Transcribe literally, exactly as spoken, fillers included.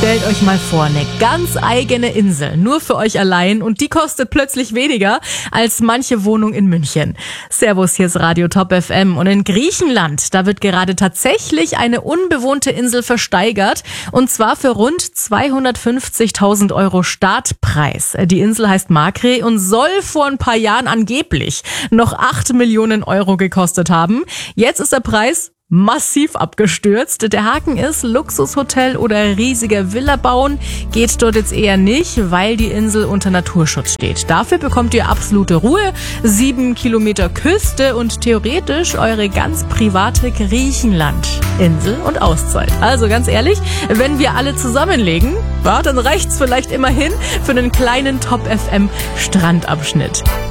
Stellt euch mal vor, eine ganz eigene Insel, nur für euch allein, und die kostet plötzlich weniger als manche Wohnung in München. Servus, hier ist Radio Top F M, und in Griechenland, da wird gerade tatsächlich eine unbewohnte Insel versteigert, und zwar für rund zweihundertfünfzigtausend Euro Startpreis. Die Insel heißt Makri und soll vor ein paar Jahren angeblich noch acht Millionen Euro gekostet haben. Jetzt ist der Preis massiv abgestürzt. Der Haken ist, Luxushotel oder riesige Villa bauen geht dort jetzt eher nicht, weil die Insel unter Naturschutz steht. Dafür bekommt ihr absolute Ruhe, sieben Kilometer Küste und theoretisch eure ganz private Griechenland-Insel und Auszeit. Also ganz ehrlich, wenn wir alle zusammenlegen, ja, dann reicht's vielleicht immerhin für einen kleinen Top F M Strandabschnitt.